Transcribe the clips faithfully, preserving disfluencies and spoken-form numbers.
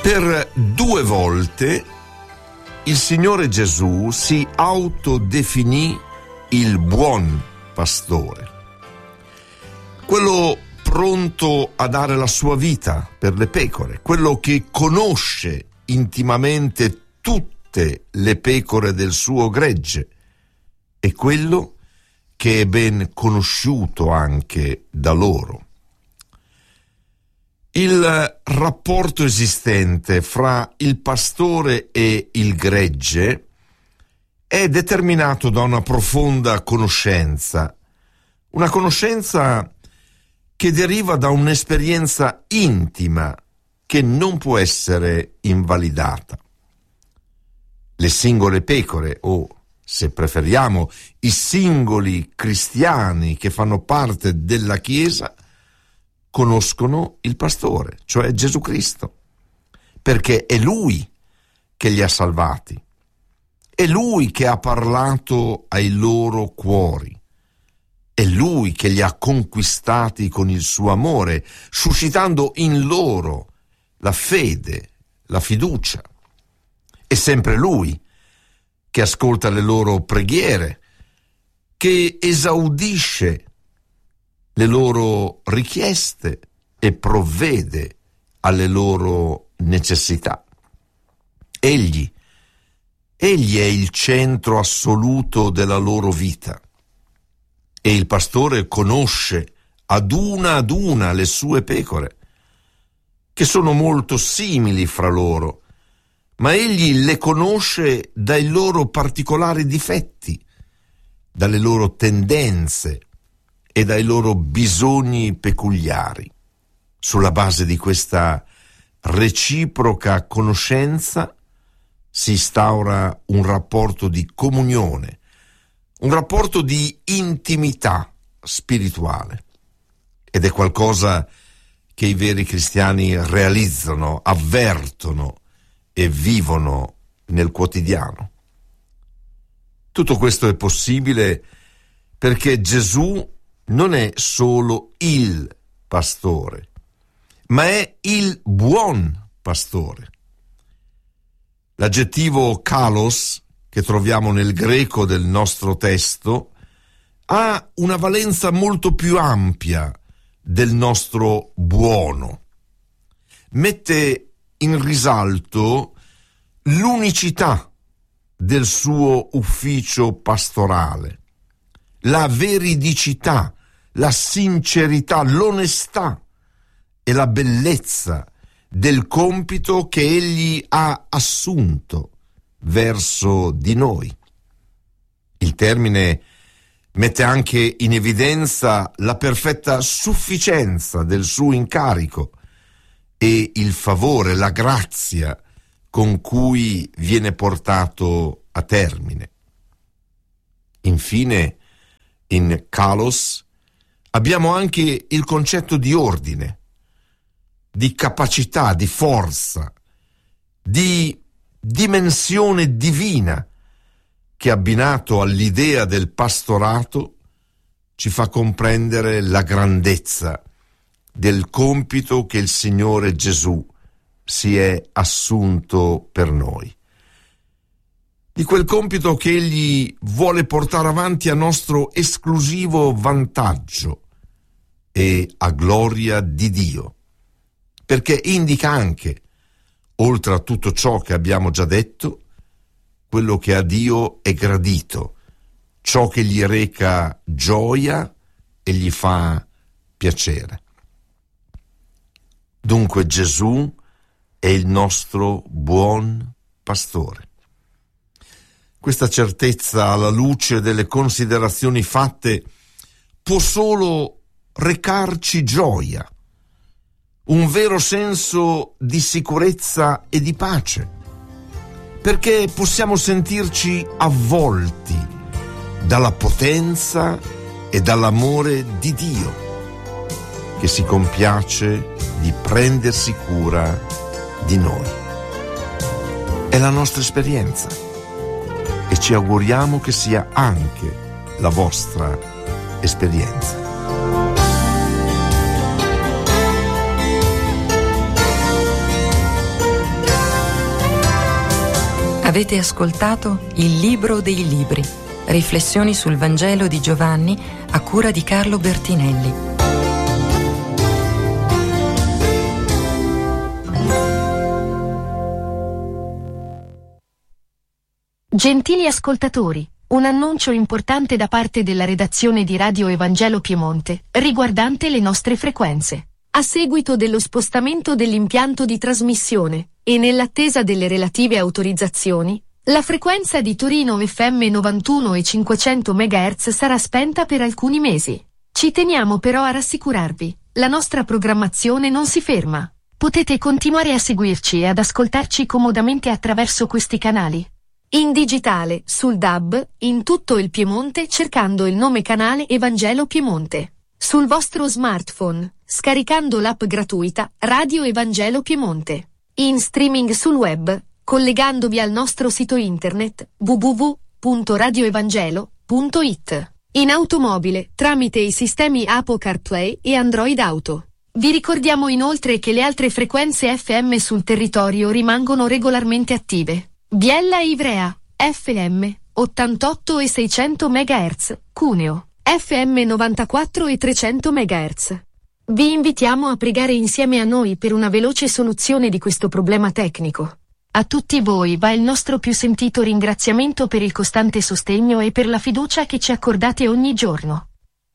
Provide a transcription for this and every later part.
Per due volte il Signore Gesù si autodefinì il buon pastore, quello pronto a dare la sua vita per le pecore, quello che conosce intimamente tutte le pecore del suo gregge e quello che è ben conosciuto anche da loro. Il rapporto esistente fra il pastore e il gregge è determinato da una profonda conoscenza, una conoscenza che deriva da un'esperienza intima che non può essere invalidata. Le singole pecore, o se preferiamo i singoli cristiani che fanno parte della Chiesa, conoscono il pastore, cioè Gesù Cristo, perché è Lui che li ha salvati, è Lui che ha parlato ai loro cuori, è Lui che li ha conquistati con il suo amore, suscitando in loro la fede, la fiducia. È sempre Lui che ascolta le loro preghiere, che esaudisce le loro richieste e provvede alle loro necessità. Egli, egli è il centro assoluto della loro vita e il pastore conosce ad una ad una le sue pecore, che sono molto simili fra loro, ma egli le conosce dai loro particolari difetti, dalle loro tendenze e dai loro bisogni peculiari. Sulla base di questa reciproca conoscenza si instaura un rapporto di comunione, un rapporto di intimità spirituale. Ed è qualcosa che i veri cristiani realizzano, avvertono e vivono nel quotidiano. Tutto questo è possibile perché Gesù non è solo il pastore, ma è il buon pastore. L'aggettivo kalos, che troviamo nel greco del nostro testo, ha una valenza molto più ampia del nostro buono. Mette in risalto l'unicità del suo ufficio pastorale, la veridicità, la sincerità, l'onestà e la bellezza del compito che egli ha assunto verso di noi. Il termine mette anche in evidenza la perfetta sufficienza del suo incarico e il favore, la grazia con cui viene portato a termine. Infine, in kalos abbiamo anche il concetto di ordine, di capacità, di forza, di dimensione divina che, abbinato all'idea del pastorato, ci fa comprendere la grandezza del compito che il Signore Gesù si è assunto per noi, di quel compito che egli vuole portare avanti a nostro esclusivo vantaggio e a gloria di Dio, perché indica anche, oltre a tutto ciò che abbiamo già detto, quello che a Dio è gradito, ciò che gli reca gioia e gli fa piacere. Dunque Gesù è il nostro buon pastore. Questa certezza, alla luce delle considerazioni fatte, può solo recarci gioia, un vero senso di sicurezza e di pace, perché possiamo sentirci avvolti dalla potenza e dall'amore di Dio, che si compiace di prendersi cura di noi. È la nostra esperienza e ci auguriamo che sia anche la vostra esperienza. Avete ascoltato Il Libro dei Libri, riflessioni sul Vangelo di Giovanni a cura di Carlo Bertinelli. Gentili ascoltatori, un annuncio importante da parte della redazione di Radio Evangelo Piemonte, riguardante le nostre frequenze. A seguito dello spostamento dell'impianto di trasmissione, e nell'attesa delle relative autorizzazioni, la frequenza di Torino F M novantuno e cinquecento megahertz sarà spenta per alcuni mesi. Ci teniamo però a rassicurarvi, la nostra programmazione non si ferma. Potete continuare a seguirci e ad ascoltarci comodamente attraverso questi canali. In digitale, sul D A B, in tutto il Piemonte cercando il nome canale Evangelo Piemonte. Sul vostro smartphone, scaricando l'app gratuita Radio Evangelo Piemonte. In streaming sul web, collegandovi al nostro sito internet w w w punto radio evangelo punto i t. In automobile, tramite i sistemi Apple CarPlay e Android Auto. Vi ricordiamo inoltre che le altre frequenze F M sul territorio rimangono regolarmente attive. Biella e Ivrea, F M, ottantotto e seicento megahertz, Cuneo, F M novantaquattro e trecento megahertz. Vi invitiamo a pregare insieme a noi per una veloce soluzione di questo problema tecnico. A tutti voi va il nostro più sentito ringraziamento per il costante sostegno e per la fiducia che ci accordate ogni giorno.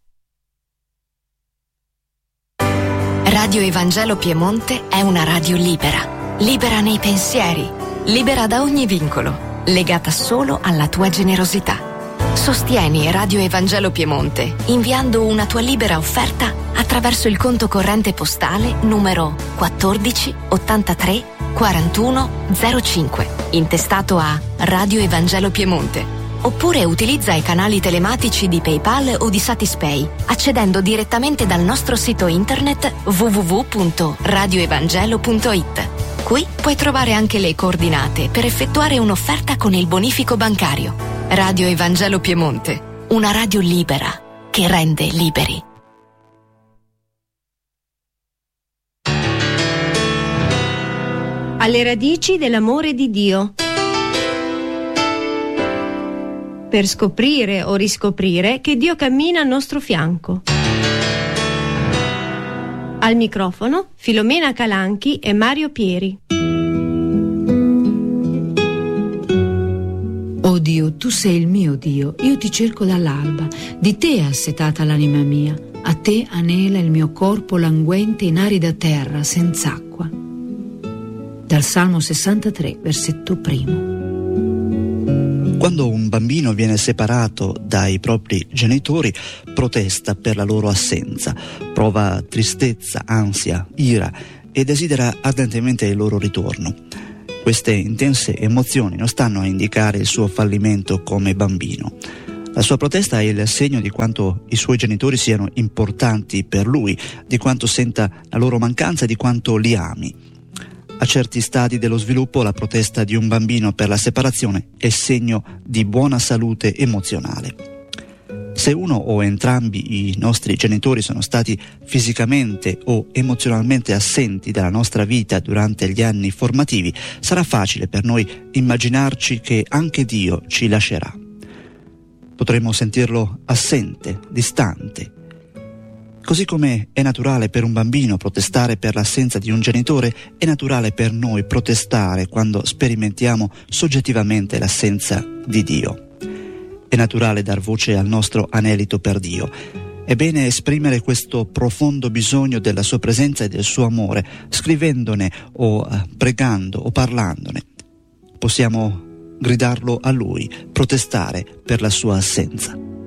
Radio Evangelo Piemonte è una radio libera, libera nei pensieri, libera da ogni vincolo, legata solo alla tua generosità. Sostieni Radio Evangelo Piemonte inviando una tua libera offerta attraverso il conto corrente postale numero quattordici ottantatré quarantuno zero cinque, intestato a Radio Evangelo Piemonte. Oppure utilizza i canali telematici di PayPal o di Satispay, accedendo direttamente dal nostro sito internet w w w punto radio evangelo punto i t. Qui puoi trovare anche le coordinate per effettuare un'offerta con il bonifico bancario. Radio Evangelo Piemonte, una radio libera che rende liberi. Alle radici dell'amore di Dio. Per scoprire o riscoprire che Dio cammina al nostro fianco. Al microfono Filomena Calanchi e Mario Pieri. Oh Dio, tu sei il mio Dio, io ti cerco dall'alba, di te è assetata l'anima mia, a te anela il mio corpo languente in arida terra senza acqua. Dal Salmo sessantatré, versetto primo. Quando un bambino viene separato dai propri genitori, protesta per la loro assenza, prova tristezza, ansia, ira e desidera ardentemente il loro ritorno. Queste intense emozioni non stanno a indicare il suo fallimento come bambino. La sua protesta è il segno di quanto i suoi genitori siano importanti per lui, di quanto senta la loro mancanza e di quanto li ami. A certi stadi dello sviluppo la protesta di un bambino per la separazione è segno di buona salute emozionale. Se uno o entrambi i nostri genitori sono stati fisicamente o emozionalmente assenti dalla nostra vita durante gli anni formativi, sarà facile per noi immaginarci che anche Dio ci lascerà. Potremmo sentirlo assente, distante. Così come è naturale per un bambino protestare per l'assenza di un genitore, è naturale per noi protestare quando sperimentiamo soggettivamente l'assenza di Dio. È naturale dar voce al nostro anelito per Dio. È bene esprimere questo profondo bisogno della sua presenza e del suo amore, scrivendone o eh, pregando o parlandone. Possiamo gridarlo a Lui, protestare per la sua assenza.